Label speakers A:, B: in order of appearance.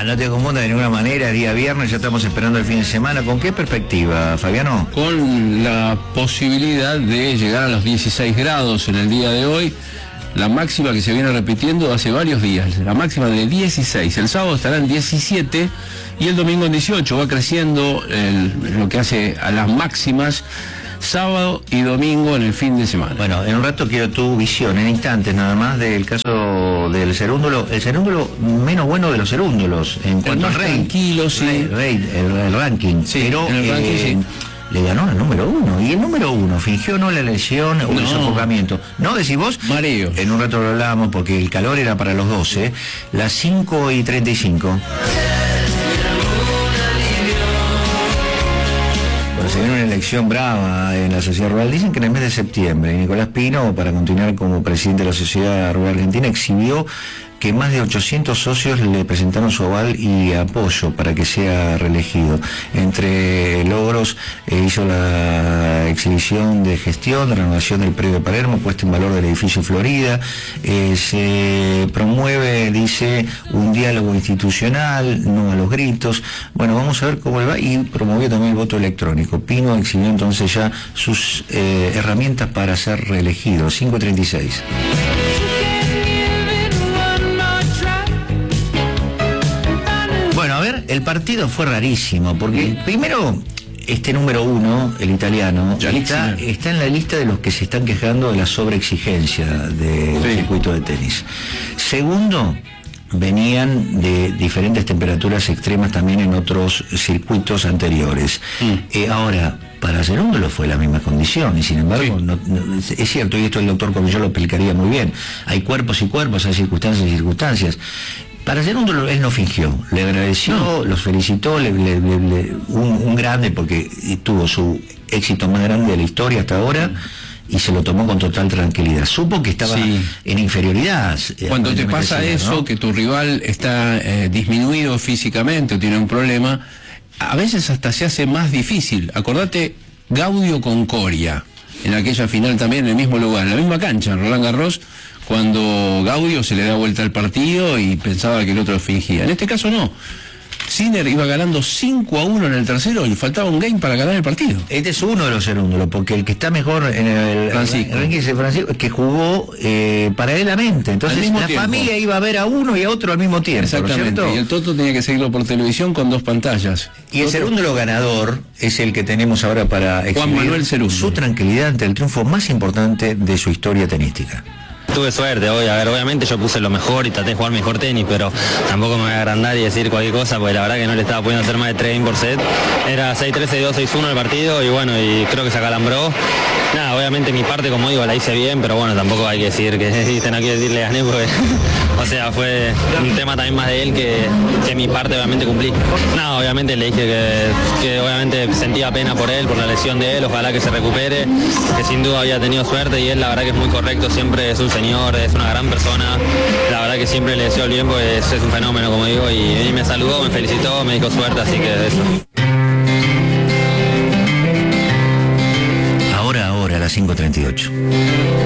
A: no te confundas de ninguna manera, día viernes, ya estamos esperando el fin de semana. ¿Con qué perspectiva, Fabiano?
B: Con la posibilidad de llegar a los 16 grados en el día de hoy, la máxima que se viene repitiendo hace varios días, la máxima de 16, el sábado estará en 17 y el domingo en 18, va creciendo lo que hace a las máximas sábado y domingo en el fin de semana.
A: Bueno, en un rato quiero tu visión, en instantes nada más, del caso del cerúndulo, el cerúndulo menos bueno de los cerúndulos, en cuanto al rey.
B: Tranquilo, sí.
A: El ranking,
B: sí,
A: pero
B: en el ranking, sí.
A: Le ganó al número 1, y el número 1 fingió no la lesión o el sofocamiento. ¿No decís vos?
B: Mareo.
A: En un rato lo hablábamos porque el calor era para los 12, las 5:35. Se viene una elección brava en la sociedad rural. Dicen que en el mes de septiembre Nicolás Pino, para continuar como presidente de la Sociedad Rural Argentina, exhibió que más de 800 socios le presentaron su aval y apoyo para que sea reelegido. Entre logros hizo la exhibición de gestión, de renovación del predio de Palermo, puesta en valor del edificio Florida. Se promueve, dice, un diálogo institucional, no a los gritos. Bueno, vamos a ver cómo le va, y promovió también el voto electrónico. Pino exhibió entonces ya sus herramientas para ser reelegido. 5:36. Bueno, a ver, el partido fue rarísimo, porque primero, este número 1, el italiano, está en la lista de los que se están quejando de la sobreexigencia del circuito de tenis. Segundo, venían de diferentes temperaturas extremas también en otros circuitos anteriores. Ahora, para Cerúndulo fue la misma condición, y sin embargo, es cierto, y esto el doctor Comilló lo explicaría muy bien, hay cuerpos y cuerpos, hay circunstancias y circunstancias. Para Cerúndulo él no fingió, le agradeció, los felicitó, un grande, porque tuvo su éxito más grande de la historia hasta ahora, y se lo tomó con total tranquilidad. Supo que estaba en inferioridad.
B: Cuando te pasa eso, ¿no? Que tu rival está disminuido físicamente o tiene un problema, a veces hasta se hace más difícil. Acordate Gaudio con Coria, en aquella final también en el mismo lugar, en la misma cancha, en Roland Garros, cuando Gaudio se le da vuelta al partido y pensaba que el otro fingía. En este caso no. Sinner iba ganando 5-1 en el tercero y faltaba un game para ganar el partido.
A: Este es uno de los cerúndulos, porque el que está mejor en el ranking es el Francisco, que jugó paralelamente. Entonces la familia iba a ver a uno y a otro al mismo tiempo.
B: Exactamente, ¿no? Y el Toto tenía que seguirlo por televisión con 2 pantallas.
A: Y el cerúndulo ganador es el que tenemos ahora para exhibir
B: Juan Manuel Cerúndulo,
A: su tranquilidad ante el triunfo más importante de su historia tenística.
C: Tuve suerte hoy, obviamente yo puse lo mejor y traté de jugar mejor tenis, pero tampoco me voy a agrandar y decir cualquier cosa, porque la verdad que no le estaba pudiendo hacer más de 3 por set. Era 6-3, 6-2, 6-1 el partido, y bueno, y creo que se acalambró. Nada, obviamente mi parte, como digo, la hice bien, pero bueno, tampoco hay que decir que, no quiero decirle gané, porque, o sea, fue un tema también más de él que mi parte obviamente cumplí. Nada, obviamente le dije que obviamente sentía pena por él, por la lesión de él, ojalá que se recupere, que sin duda había tenido suerte, y él la verdad que es muy correcto, siempre es un señor, es una gran persona, la verdad que siempre le deseo el bien, pues es un fenómeno, como digo, y me saludó, me felicitó, me dijo suerte, así que eso.
A: Ahora, a las 5:38.